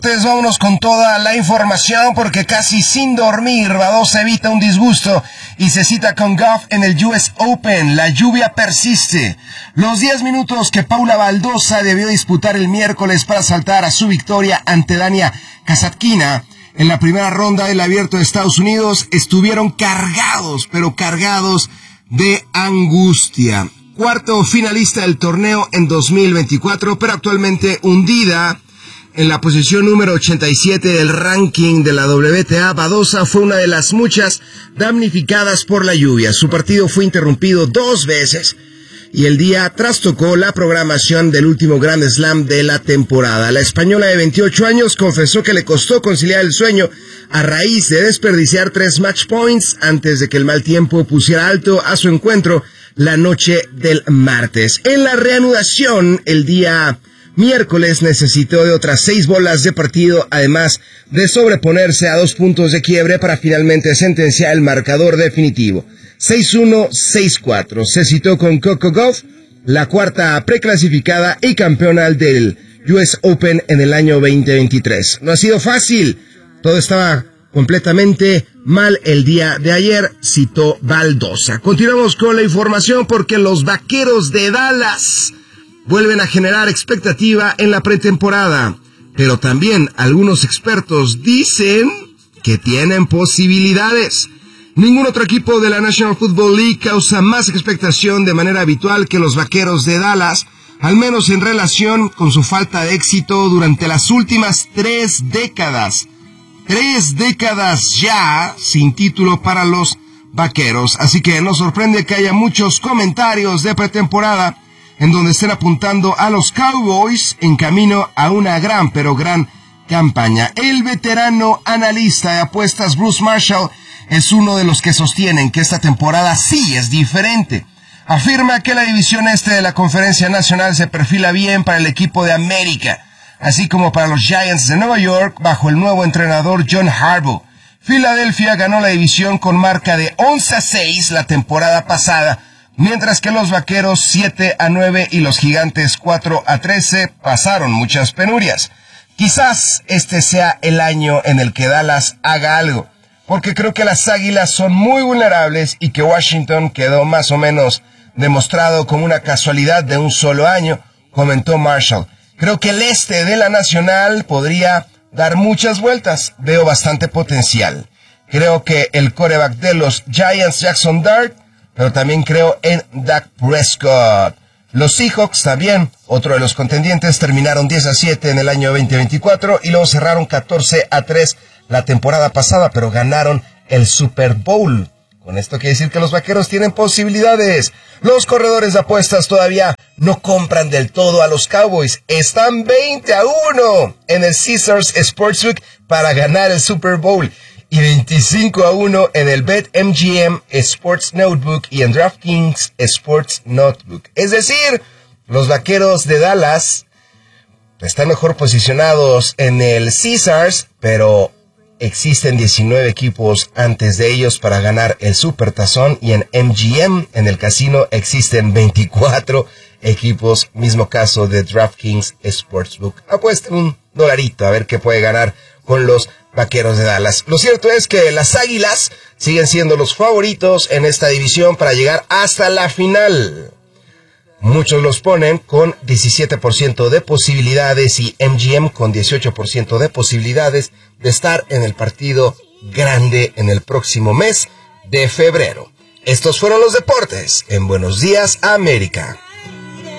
Entonces vámonos con toda la información porque casi sin dormir Badosa evita un disgusto y se cita con Goff en el US Open. La lluvia persiste. Los 10 minutos que Paula Badosa debió disputar el miércoles para saltar a su victoria ante Dania Kasatkina en la primera ronda del Abierto de Estados Unidos estuvieron cargados, pero cargados de angustia. Cuarto finalista del torneo en 2024, pero actualmente hundida en la posición número 87 del ranking de la WTA, Badosa fue una de las muchas damnificadas por la lluvia. Su partido fue interrumpido 2 veces y el día trastocó la programación del último Grand Slam de la temporada. La española de 28 años confesó que le costó conciliar el sueño a raíz de desperdiciar 3 match points antes de que el mal tiempo pusiera alto a su encuentro la noche del martes. En la reanudación, el día miércoles necesitó de otras 6 bolas de partido, además de sobreponerse a 2 puntos de quiebre para finalmente sentenciar el marcador definitivo. 6-1, 6-4. Se citó con Coco Gauff, la cuarta preclasificada y campeona del US Open en el año 2023. No ha sido fácil, todo estaba completamente mal el día de ayer, citó Badosa. Continuamos con la información porque los Vaqueros de Dallas vuelven a generar expectativa en la pretemporada, pero también algunos expertos dicen que tienen posibilidades. Ningún otro equipo de la National Football League causa más expectación de manera habitual que los Vaqueros de Dallas, al menos en relación con su falta de éxito durante las últimas 3 décadas. 3 décadas ya sin título para los Vaqueros, así que no sorprende que haya muchos comentarios de pretemporada en donde estén apuntando a los Cowboys en camino a una gran, pero gran campaña. El veterano analista de apuestas Bruce Marshall es uno de los que sostienen que esta temporada sí es diferente. Afirma que la división este de la Conferencia Nacional se perfila bien para el equipo de América, así como para los Giants de Nueva York bajo el nuevo entrenador John Harbaugh. Filadelfia ganó la división con marca de 11-6 la temporada pasada, mientras que los Vaqueros 7-9 y los Gigantes 4-13 pasaron muchas penurias. Quizás este sea el año en el que Dallas haga algo, porque creo que las Águilas son muy vulnerables y que Washington quedó más o menos demostrado como una casualidad de un solo año, comentó Marshall. Creo que el este de la Nacional podría dar muchas vueltas, veo bastante potencial. Creo que el quarterback de los Giants, Jackson Dart, pero también creo en Dak Prescott. Los Seahawks también, otro de los contendientes, terminaron 10-7 en el año 2024 y luego cerraron 14-3 la temporada pasada, pero ganaron el Super Bowl. Con esto quiere decir que los Vaqueros tienen posibilidades. Los corredores de apuestas todavía no compran del todo a los Cowboys. Están 20-1 en el Caesars Sportsbook para ganar el Super Bowl y 25-1 en el BetMGM Sports Notebook y en DraftKings Sports Notebook. Es decir, los Vaqueros de Dallas están mejor posicionados en el Caesars, pero existen 19 equipos antes de ellos para ganar el Supertazón, y en MGM, en el casino, existen 24 equipos, mismo caso de DraftKings Sportsbook. Apuesten $1 a ver qué puede ganar con los Vaqueros de Dallas. Lo cierto es que las Águilas siguen siendo los favoritos en esta división para llegar hasta la final. Muchos los ponen con 17% de posibilidades y MGM con 18% de posibilidades de estar en el partido grande en el próximo mes de febrero. Estos fueron los deportes en Buenos Días, América.